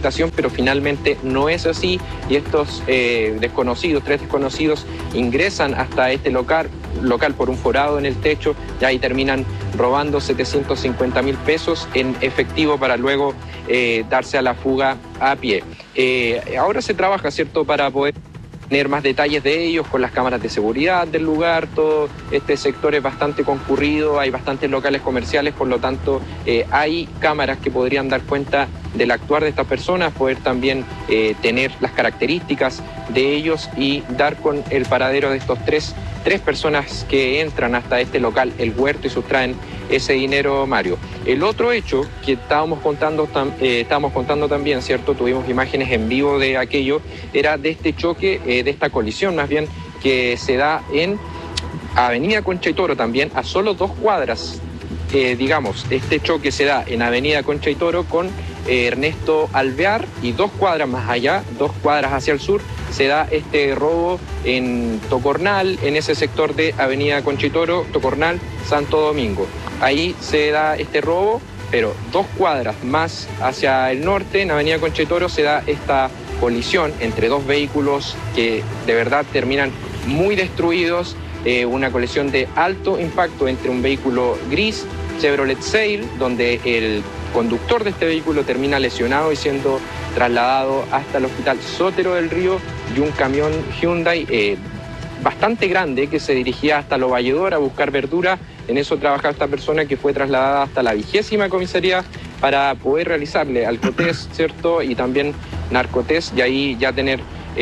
afectación, pero finalmente no es así, y estos tres desconocidos, ingresan hasta este local por un forado en el techo, y ahí terminan robando 750.000 pesos en efectivo para luego darse a la fuga a pie. Ahora se trabaja, ¿cierto?, para poder tener más detalles de ellos con las cámaras de seguridad del lugar. Todo este sector es bastante concurrido, hay bastantes locales comerciales, por lo tanto hay cámaras que podrían dar cuenta del actuar de estas personas, poder también tener las características de ellos y dar con el paradero de estos tres personas que entran hasta este local, El Huerto, y sustraen ese dinero, Mario. El otro hecho que estábamos contando también, ¿cierto? Tuvimos imágenes en vivo de aquello, era de este choque, de esta colisión más bien, que se da en Avenida Concha y Toro también, a solo 2 cuadras. Este choque se da en Avenida Concha y Toro con Ernesto Alvear, y 2 cuadras más allá, 2 cuadras hacia el sur, se da este robo en Tocornal, en ese sector de Avenida Concha y Toro, Tocornal, Santo Domingo. Ahí se da este robo, pero 2 cuadras más hacia el norte, en Avenida Concha y Toro, se da esta colisión entre 2 vehículos que de verdad terminan muy destruidos. Una colisión de alto impacto entre un vehículo gris Chevrolet Sail, donde el conductor de este vehículo termina lesionado y siendo trasladado hasta el Hospital Sotero del Río, y un camión Hyundai bastante grande que se dirigía hasta Lo Valledor a buscar verdura. En eso trabajaba esta persona, que fue trasladada hasta la 20ª comisaría para poder realizarle alcotest, ¿cierto?, y también narcotest, y ahí ya tener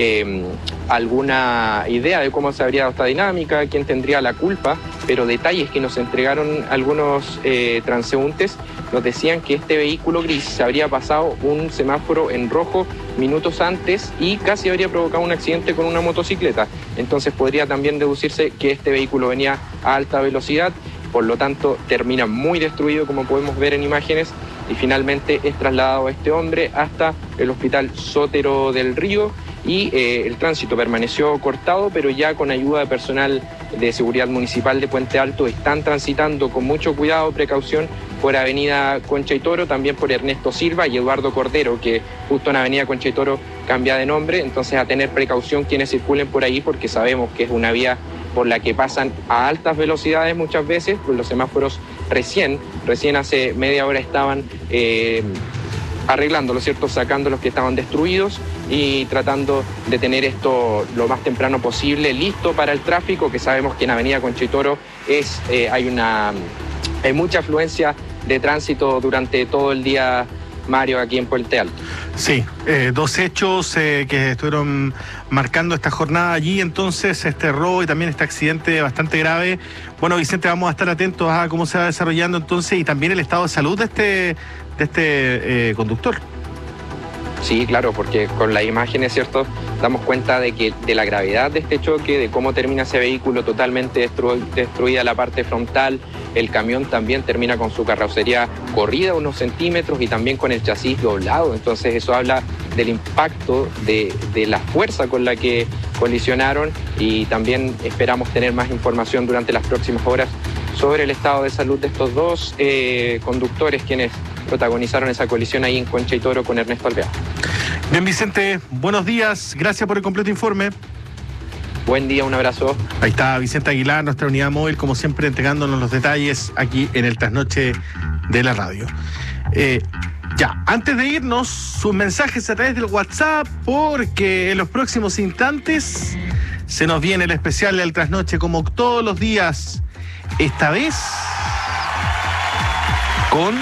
alguna idea de cómo se habría dado esta dinámica, quién tendría la culpa. Pero detalles que nos entregaron algunos transeúntes nos decían que este vehículo gris se habría pasado un semáforo en rojo minutos antes y casi habría provocado un accidente con una motocicleta. Entonces podría también deducirse que este vehículo venía a alta velocidad, por lo tanto termina muy destruido, como podemos ver en imágenes, y finalmente es trasladado este hombre hasta el Hospital Sotero del Río. Y el tránsito permaneció cortado, pero ya con ayuda de personal de seguridad municipal de Puente Alto están transitando con mucho cuidado, precaución, por Avenida Concha y Toro, también por Ernesto Silva y Eduardo Cordero, que justo en Avenida Concha y Toro cambia de nombre. Entonces, a tener precaución quienes circulen por ahí, porque sabemos que es una vía por la que pasan a altas velocidades muchas veces, pues los semáforos recién hace media hora estaban arreglándolo, ¿cierto?, sacando los que estaban destruidos y tratando de tener esto lo más temprano posible listo para el tráfico, que sabemos que en Avenida Concha y Toro hay mucha afluencia de tránsito durante todo el día, Mario, aquí en Puente Alto. Sí, 2 hechos que estuvieron marcando esta jornada allí, entonces este robo y también este accidente bastante grave. Bueno, Vicente, vamos a estar atentos a cómo se va desarrollando entonces, y también el estado de salud de este conductor. Sí, claro, porque con las imágenes, ¿cierto?, damos cuenta de la gravedad de este choque, de cómo termina ese vehículo totalmente destruida la parte frontal. El camión también termina con su carrocería corrida unos centímetros y también con el chasis doblado. Entonces eso habla del impacto, de la fuerza con la que colisionaron, y también esperamos tener más información durante las próximas horas sobre el estado de salud de estos 2 conductores quienes protagonizaron esa colisión ahí en Concha y Toro con Ernesto Alvear. Bien, Vicente, buenos días, gracias por el completo informe. Buen día, un abrazo. Ahí está Vicente Aguilar, nuestra unidad móvil, como siempre, entregándonos los detalles aquí en el Trasnoche de la radio. Antes de irnos, sus mensajes a través del WhatsApp, porque en los próximos instantes se nos viene el especial del Trasnoche, como todos los días. Esta vez con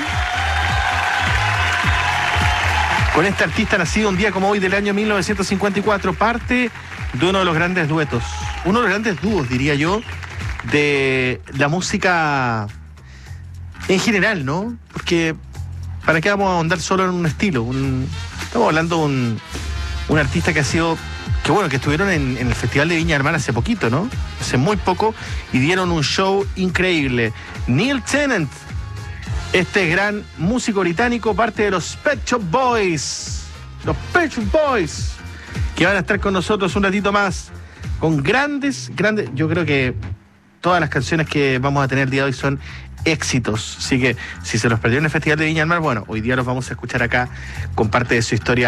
este artista nacido un día como hoy del año 1954, parte de uno de los grandes duetos, uno de los grandes dúos, diría yo, de la música en general, ¿no? Porque ¿para qué vamos a ahondar solo en un estilo? Estamos hablando de un artista que ha sido, que estuvieron en el Festival de Viña del Mar hace poquito, ¿no? Hace muy poco, y dieron un show increíble. Neil Tennant, este gran músico británico, parte de los Pet Shop Boys. Los Pet Shop Boys, que van a estar con nosotros un ratito más, con grandes, yo creo que todas las canciones que vamos a tener el día de hoy son éxitos. Así que si se los perdió en el Festival de Viña del Mar, bueno, hoy día los vamos a escuchar acá con parte de su historia